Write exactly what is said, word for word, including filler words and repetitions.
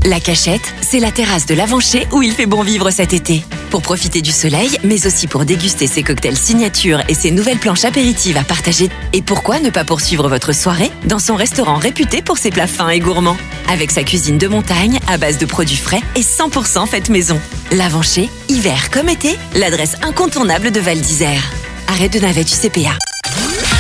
La Cachette, c'est la terrasse de l'Avancher où il fait bon vivre cet été. Pour profiter du soleil, mais aussi pour déguster ses cocktails signature et ses nouvelles planches apéritives à partager. Et pourquoi ne pas poursuivre votre soirée dans son restaurant réputé pour ses plats fins et gourmands, avec sa cuisine de montagne à base de produits frais et cent pour cent faite maison. L'Avancher, hiver comme été, l'adresse incontournable de Val d'Isère. Arrêt de navette U C P A.